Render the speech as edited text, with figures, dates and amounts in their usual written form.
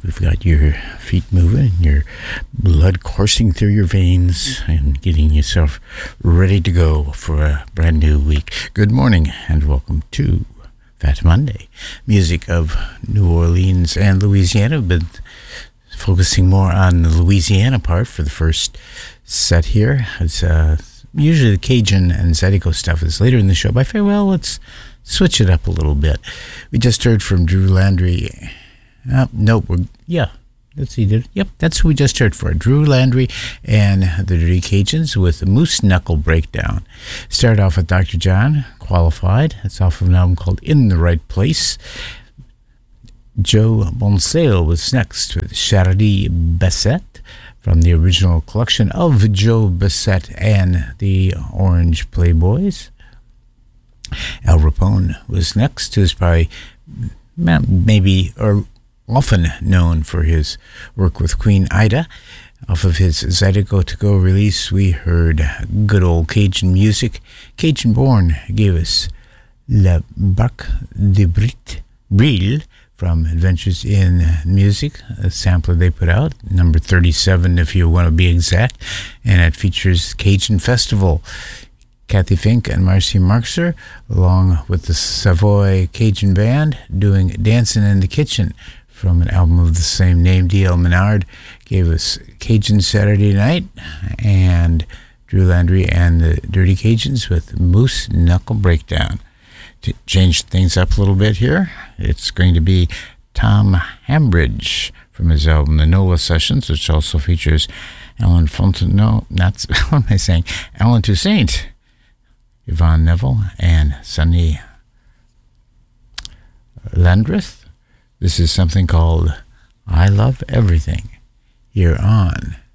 We've got your feet moving, your blood coursing through your veins, and getting yourself ready to go for a brand new week. Good morning, and welcome to Fat Monday. Music of New Orleans and Louisiana. I've been focusing more on the Louisiana part for the first set here. It's usually the Cajun and Zydeco stuff is later in the show, but I figured, well, let's switch it up a little bit. We just heard from Drew Landry. That's who we just heard for. Drew Landry and the Dirty Cajuns with the Moose Knuckle Breakdown. Started off with Dr. John, Qualified. That's off of an album called In the Right Place. Joe Bonsale was next with Charlie Bassett from the original collection of Joe Bassett and the Orange Playboys. Al Rapone was next, who's probably often known for his work with Queen Ida. Off of his Zydeco To Go release, we heard good old Cajun music. Cajun Born gave us Le Bac de Bril from Adventures in Music, a sampler they put out, number 37 if you want to be exact, and it features Cajun Festival. Kathy Fink and Marcy Marxer, along with the Savoy Cajun Band, doing Dancing in the Kitchen from an album of the same name. D.L. Menard gave us Cajun Saturday Night, and Drew Landry and the Dirty Cajuns with Moose Knuckle Breakdown. To change things up a little bit here, it's going to be Tom Hambridge from his album The NOLA Sessions, which also features Alan Toussaint, Yvonne Neville, and Sonny Landreth. This is something called I Love Everything here on